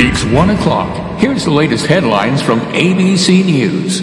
It's 1 o'clock. Here's the latest headlines from ABC News.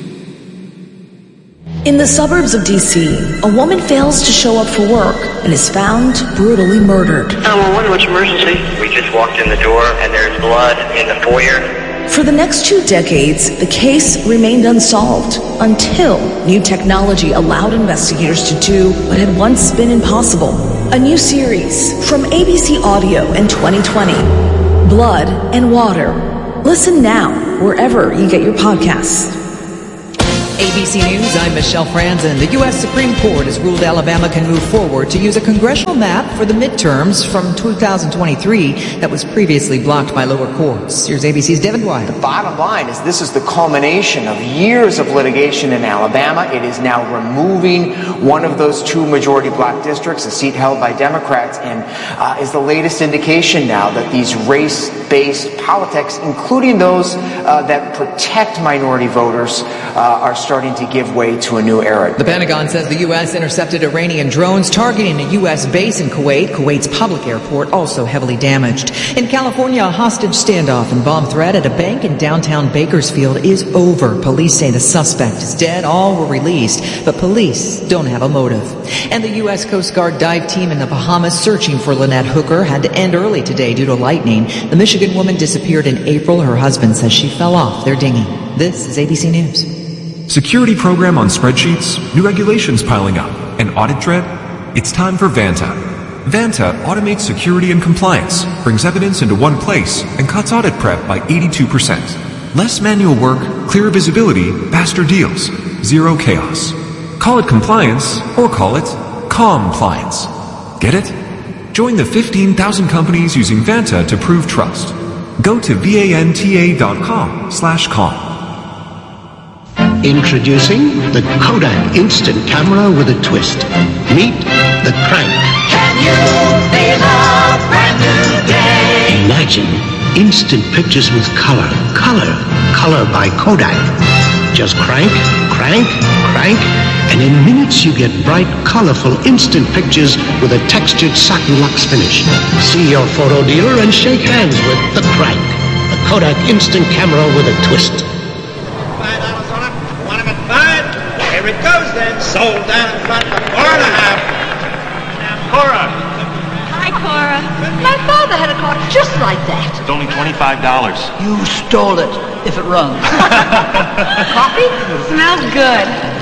In the suburbs of D.C., a woman fails to show up for work and is found brutally murdered. 911, what's emergency? We just walked in the door and there's blood in the foyer. For the next 2 decades, the case remained unsolved until new technology allowed investigators to do what had once been impossible. A new series from ABC Audio in 2020, Blood and Water. Listen now, wherever you get your podcasts. ABC News, I'm Michelle Franzen. The U.S. Supreme Court has ruled Alabama can move forward to use a congressional map for the midterms from 2023 that was previously blocked by lower courts. Here's ABC's Devin Dwyer. The bottom line is this is the culmination of years of litigation in Alabama. It is now removing one of those 2 majority black districts, a seat held by Democrats, and is the latest indication now that these race-based politics, including those that protect minority voters, are starting to give way to a new era. The Pentagon says the U.S. intercepted Iranian drones targeting a U.S. base in Kuwait. Kuwait's public airport also heavily damaged. In California, a hostage standoff and bomb threat at a bank in downtown Bakersfield is over. Police say the suspect is dead. All were released, but police don't have a motive. And the U.S. Coast Guard dive team in the Bahamas searching for Lynette Hooker had to end early today due to lightning. The Michigan woman disappeared in April. Her husband says she fell off their dinghy. This is ABC News. Security program on spreadsheets, new regulations piling up, and audit dread? It's time for Vanta. Vanta automates security and compliance, brings evidence into one place, and cuts audit prep by 82%. Less manual work, clearer visibility, faster deals, zero chaos. Call it compliance, or call it compliance. Get it? Join the 15,000 companies using Vanta to prove trust. Go to vanta.com/com. Introducing the Kodak Instant Camera with a twist. Meet the Crank. Can you feel a brand new day? Imagine instant pictures with color. Color by Kodak. Just crank, crank, crank, and in minutes you get bright, colorful, instant pictures with a textured satin luxe finish. See your photo dealer and shake hands with the Crank. The Kodak Instant Camera with a twist. Here it goes then, sold down in front for $4.50. Now, Cora. Hi, Cora. My father had a car just like that. It's only $25. You stole it, if it runs. Coffee? Smells good.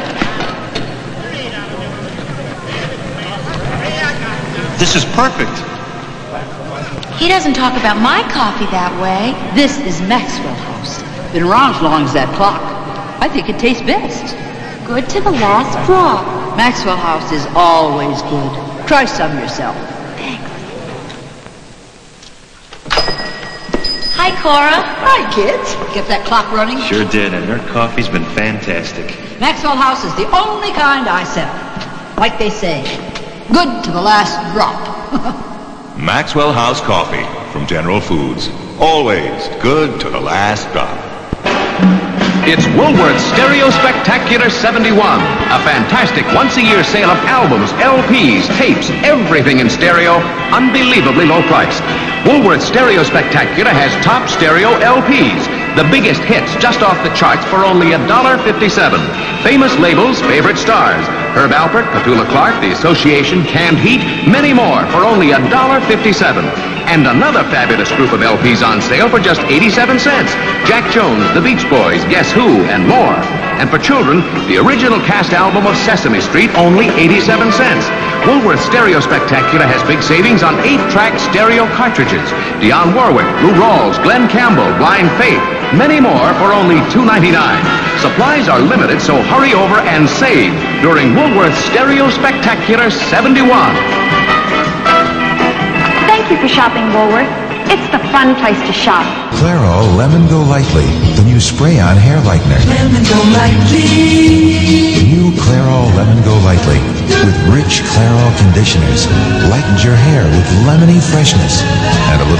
This is perfect. He doesn't talk about my coffee that way. This is Maxwell House. Been around as long as that clock. I think it tastes best. Good to the last drop. Maxwell House is always good. Try some yourself. Thanks. Hi, Cora. Hi, kids. Get that clock running? Sure did, and their coffee's been fantastic. Maxwell House is the only kind I sell. Like they say, good to the last drop. Maxwell House Coffee from General Foods. Always good to the last drop. It's Woolworth's Stereo Spectacular 71, a fantastic once-a-year sale of albums, LPs, tapes, everything in stereo, unbelievably low priced. Woolworth's Stereo Spectacular has top stereo LPs, the biggest hits just off the charts for only $1.57. Famous labels, favorite stars, Herb Alpert, Petula Clark, The Association, Canned Heat, many more for only $1.57. And another fabulous group of LPs on sale for just 87 cents. Jack Jones, The Beach Boys, Guess Who, and more. And for children, the original cast album of Sesame Street, only 87 cents. Woolworth Stereo Spectacular has big savings on 8-track stereo cartridges. Dionne Warwick, Lou Rawls, Glenn Campbell, Blind Faith, many more for only $2.99. Supplies are limited, so hurry over and save during Woolworth Stereo Spectacular 71. Thank you for shopping, Woolworth. It's the fun place to shop. Clairol Lemon Go Lightly, the new spray-on hair lightener. Lemon Go Lightly. The new Clairol Lemon Go Lightly with rich Clairol conditioners lightens your hair with lemony freshness and a little